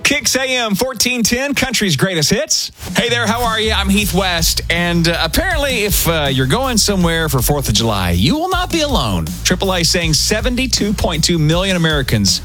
Kicks AM 1410, country's greatest hits. Hey there, how are you? I'm Heath West, and apparently if you're going somewhere for 4th of July, you will not be alone. AAA saying 72.2 million Americans